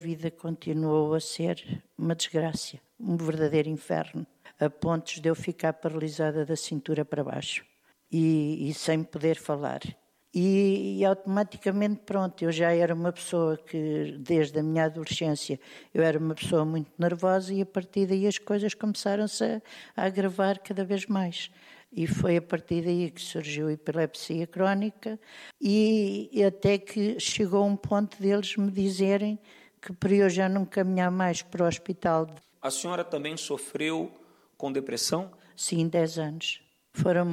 A vida continuou a ser uma desgraça, um verdadeiro inferno, a pontos de eu ficar paralisada da cintura para baixo e sem poder falar. E automaticamente, pronto, eu já era uma pessoa que, desde a minha adolescência, eu era uma pessoa muito nervosa e a partir daí as coisas começaram-se a agravar cada vez mais. E foi a partir daí que surgiu a epilepsia crónica e até que chegou um ponto deles me dizerem que para eu já não caminhar mais para o hospital. A senhora também sofreu com depressão? Sim, 10 anos. Foram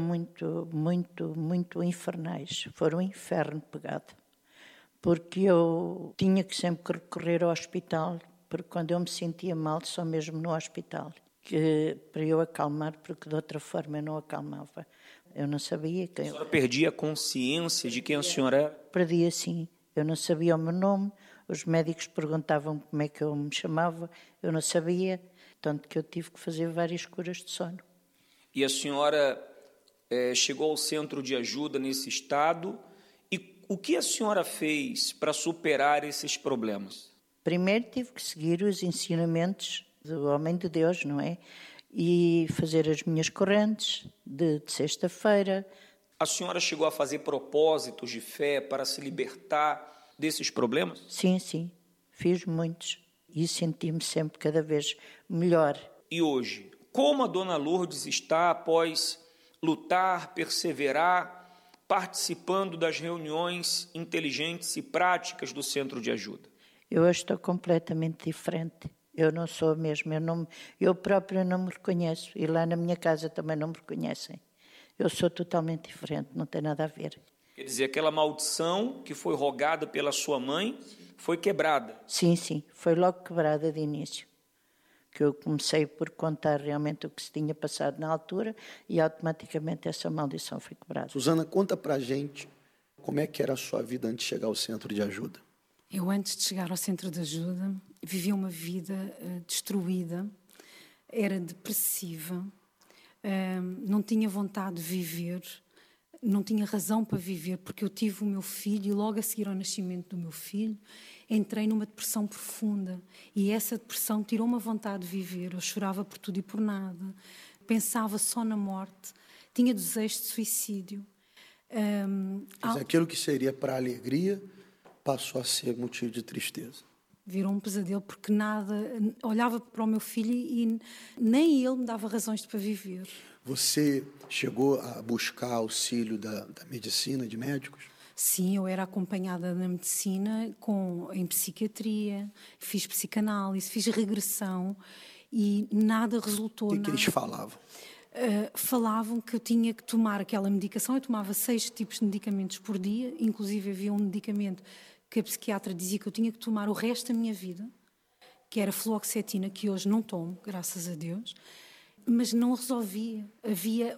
muito infernais. Foram um inferno pegado. Porque eu tinha que sempre recorrer ao hospital, porque quando eu me sentia mal, só mesmo no hospital, que para eu acalmar, porque de outra forma eu não acalmava. Eu não sabia que... A senhora perdia a consciência de quem a senhora era? Perdia, sim. Eu não sabia o meu nome, os médicos perguntavam como é que eu me chamava, eu não sabia, tanto que eu tive que fazer várias curas de sono. E a senhora chegou ao centro de ajuda nesse estado, e o que a senhora fez para superar esses problemas? Primeiro tive que seguir os ensinamentos do homem de Deus, não é? E fazer as minhas correntes de sexta-feira. A senhora chegou a fazer propósitos de fé para se libertar desses problemas? Sim, sim, fiz muitos e senti-me sempre cada vez melhor. E hoje, como a dona Lourdes está após lutar, perseverar, participando das reuniões inteligentes e práticas do Centro de Ajuda? Eu hoje estou completamente diferente. Eu não sou a mesma, eu própria não me reconheço e lá na minha casa também não me reconhecem. Eu sou totalmente diferente, não tem nada a ver. Quer dizer, aquela maldição que foi rogada pela sua mãe foi quebrada? Sim, sim, foi logo quebrada de início. Que eu comecei por contar realmente o que se tinha passado na altura e automaticamente essa maldição foi quebrada. Susana, conta pra gente como é que era a sua vida antes de chegar ao Centro de Ajuda. Eu, antes de chegar ao Centro de Ajuda, vivia uma vida destruída, era depressiva, não tinha vontade de viver, não tinha razão para viver, porque eu tive o meu filho e logo a seguir ao nascimento do meu filho entrei numa depressão profunda e essa depressão tirou-me a vontade de viver. Eu chorava por tudo e por nada, pensava só na morte, tinha desejos de suicídio. Aquilo que seria para alegria passou a ser motivo de tristeza. Virou um pesadelo porque nada, olhava para o meu filho e nem ele me dava razões para viver. Você chegou a buscar auxílio da medicina, de médicos? Sim, eu era acompanhada na medicina, em psiquiatria, fiz psicanálise, fiz regressão e nada resultou. O que eles falavam? Falavam que eu tinha que tomar aquela medicação. Eu tomava 6 tipos de medicamentos por dia, inclusive havia um medicamento que a psiquiatra dizia que eu tinha que tomar o resto da minha vida, que era fluoxetina, que hoje não tomo, graças a Deus, mas não resolvia. Havia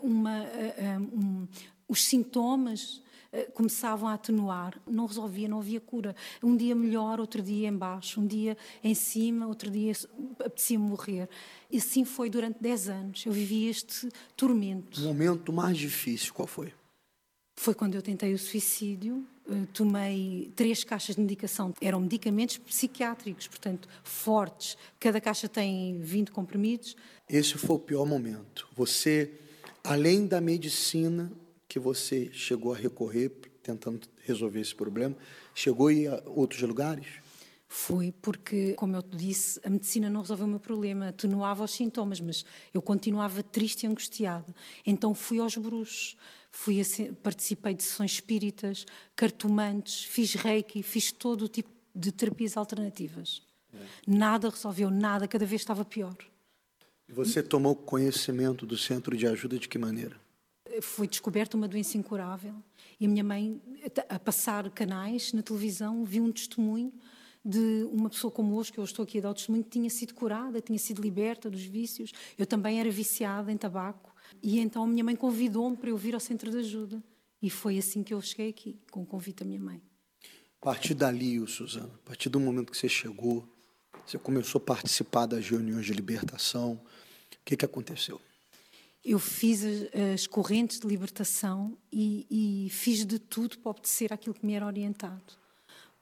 os sintomas começavam a atenuar, não resolvia, não havia cura. Um dia melhor, outro dia em baixo, um dia em cima, outro dia apetecia morrer. E assim foi durante 10 anos. Eu vivi este tormento. O momento mais difícil, qual foi? Foi quando eu tentei o suicídio. Tomei 3 caixas de medicação. Eram medicamentos psiquiátricos, portanto, fortes. Cada caixa tem 20 comprimidos. Esse foi o pior momento. Você, além da medicina que você chegou a recorrer, tentando resolver esse problema, chegou a ir a outros lugares? Fui, porque, como eu te disse, a medicina não resolveu o meu problema, atenuava os sintomas, mas eu continuava triste e angustiada. Então fui aos bruxos, participei de sessões espíritas, cartomantes, fiz reiki, fiz todo o tipo de terapias alternativas. Nada resolveu, nada, cada vez estava pior. E você tomou conhecimento do Centro de Ajuda de que maneira? Foi descoberta uma doença incurável e a minha mãe, a passar canais na televisão, viu um testemunho de uma pessoa como hoje, que eu estou aqui a dar o testemunho, que tinha sido curada, tinha sido liberta dos vícios. Eu também era viciada em tabaco. E então a minha mãe convidou-me para eu vir ao Centro de Ajuda. E foi assim que eu cheguei aqui, com o convite da minha mãe. A partir dali, Susana, a partir do momento que você chegou, você começou a participar das reuniões de libertação, o que aconteceu? Eu fiz as correntes de libertação e fiz de tudo para obedecer àquilo que me era orientado.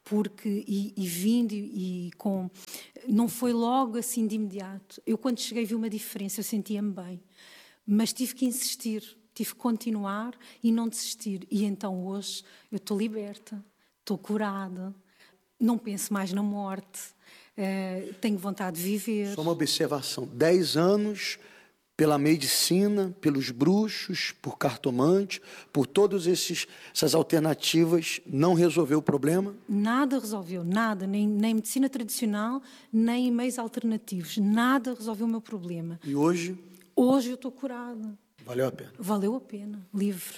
porque vindo e com... Não foi logo assim de imediato. Eu, quando cheguei, vi uma diferença, eu sentia-me bem. Mas tive que insistir, tive que continuar e não desistir. E então hoje eu estou liberta, estou curada, não penso mais na morte, tenho vontade de viver. Só uma observação, 10 anos pela medicina, pelos bruxos, por cartomante, por todas essas alternativas, não resolveu o problema? Nada resolveu, nada, nem medicina tradicional, nem meios alternativos, nada resolveu o meu problema. E hoje? Hoje eu estou curada. Valeu a pena? Valeu a pena, livre.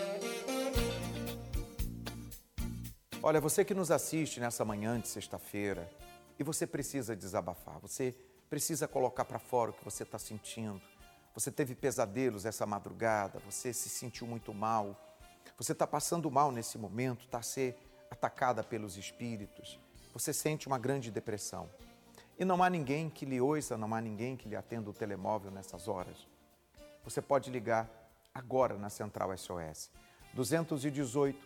Olha, você que nos assiste nessa manhã de sexta-feira e você precisa desabafar, você precisa colocar para fora o que você está sentindo. Você teve pesadelos essa madrugada, você se sentiu muito mal, você está passando mal nesse momento, está a ser atacada pelos espíritos, você sente uma grande depressão. E não há ninguém que lhe ouça, não há ninguém que lhe atenda o telemóvel nessas horas. Você pode ligar agora na Central SOS, 218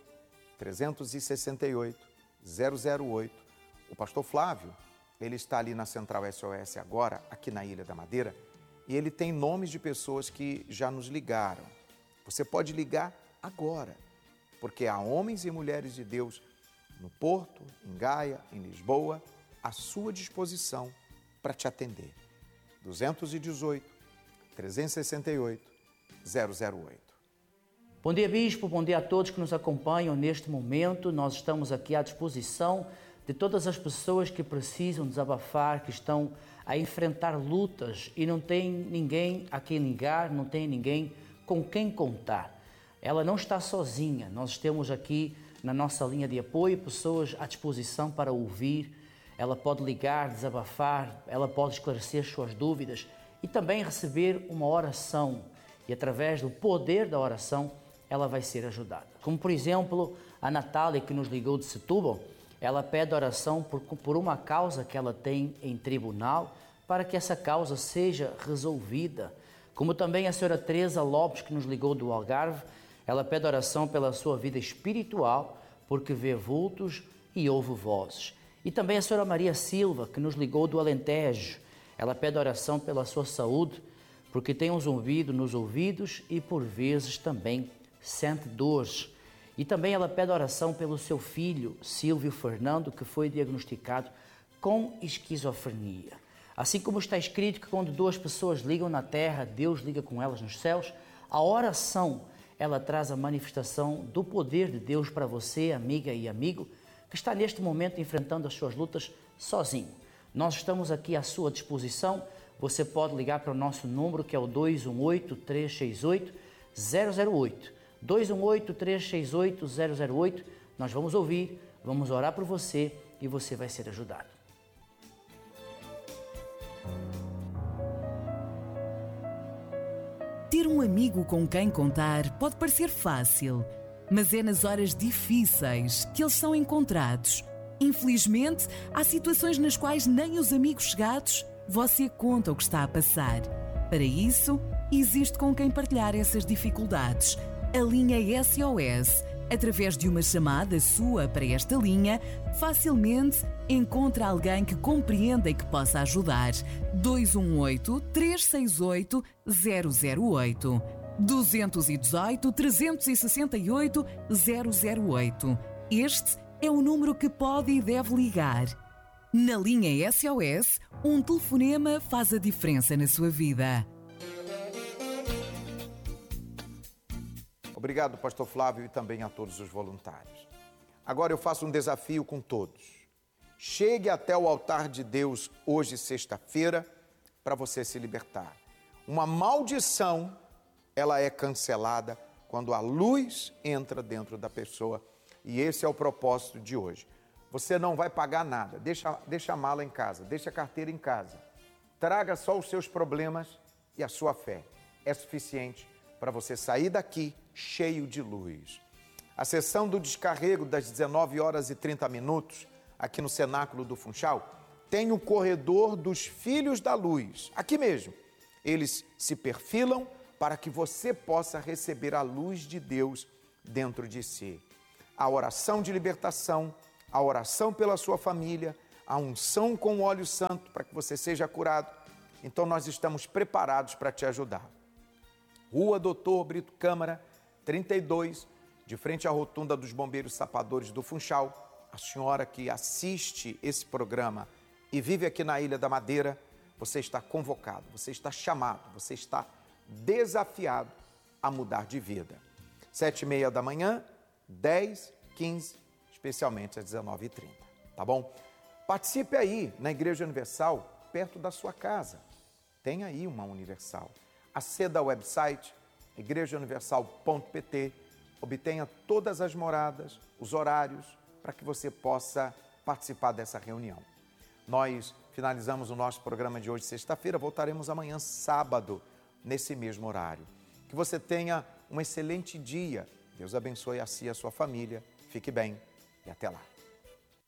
368 008. O pastor Flávio, ele está ali na Central SOS agora, aqui na Ilha da Madeira, e ele tem nomes de pessoas que já nos ligaram. Você pode ligar agora, porque há homens e mulheres de Deus no Porto, em Gaia, em Lisboa, à sua disposição para te atender. 218 368 008. Bom dia, Bispo. Bom dia a todos que nos acompanham neste momento. Nós estamos aqui à disposição de todas as pessoas que precisam desabafar, que estão a enfrentar lutas e não tem ninguém a quem ligar, não tem ninguém com quem contar. Ela não está sozinha. Nós temos aqui na nossa linha de apoio pessoas à disposição para ouvir. Ela pode ligar, desabafar, ela pode esclarecer suas dúvidas e também receber uma oração. E através do poder da oração, ela vai ser ajudada. Como, por exemplo, a Natália, que nos ligou de Setúbal, ela pede oração por uma causa que ela tem em tribunal, para que essa causa seja resolvida. Como também a senhora Teresa Lopes, que nos ligou do Algarve, ela pede oração pela sua vida espiritual, porque vê vultos e ouve vozes. E também a senhora Maria Silva, que nos ligou do Alentejo, ela pede oração pela sua saúde, porque tem um zumbido nos ouvidos e por vezes também sente dores. E também ela pede oração pelo seu filho, Silvio Fernando, que foi diagnosticado com esquizofrenia. Assim como está escrito que quando duas pessoas ligam na terra, Deus liga com elas nos céus, a oração, ela traz a manifestação do poder de Deus para você, amiga e amigo, que está neste momento enfrentando as suas lutas sozinho. Nós estamos aqui à sua disposição. Você pode ligar para o nosso número, que é o 218-368-008. 218-368-008. Nós vamos ouvir, vamos orar por você e você vai ser ajudado. Ter um amigo com quem contar pode parecer fácil, mas é nas horas difíceis que eles são encontrados. Infelizmente, há situações nas quais nem os amigos chegados você conta o que está a passar. Para isso, existe com quem partilhar essas dificuldades. A linha SOS, através de uma chamada sua para esta linha, facilmente encontra alguém que compreenda e que possa ajudar. 218-368-008. 218-368-008. Este é o número que pode e deve ligar. Na linha SOS, um telefonema faz a diferença na sua vida. Obrigado, pastor Flávio, e também a todos os voluntários. Agora eu faço um desafio com todos. Chegue até o altar de Deus hoje, sexta-feira, para você se libertar. Uma maldição, ela é cancelada quando a luz entra dentro da pessoa. E esse é o propósito de hoje. Você não vai pagar nada. Deixa a mala em casa, deixa a carteira em casa. Traga só os seus problemas e a sua fé. É suficiente para você sair daqui cheio de luz. A sessão do descarrego das 19h30, aqui no Cenáculo do Funchal, tem o corredor dos Filhos da Luz, aqui mesmo. Eles se perfilam para que você possa receber a luz de Deus dentro de si. A oração de libertação a oração pela sua família, a unção com o óleo santo para que você seja curado. Então nós estamos preparados para te ajudar. Rua Doutor Brito Câmara, 32, de frente à rotunda dos Bombeiros Sapadores do Funchal. A senhora que assiste esse programa e vive aqui na Ilha da Madeira, você está convocado, você está chamado, você está desafiado a mudar de vida. 7h30 da manhã, 10, 15, especialmente às 19h30, tá bom? Participe aí na Igreja Universal, perto da sua casa. Tem aí uma Universal. Aceda ao website igrejauniversal.pt, obtenha todas as moradas, os horários, para que você possa participar dessa reunião. Nós finalizamos o nosso programa de hoje, sexta-feira, voltaremos amanhã, sábado, nesse mesmo horário. Que você tenha um excelente dia. Deus abençoe a si e a sua família. Fique bem e até lá.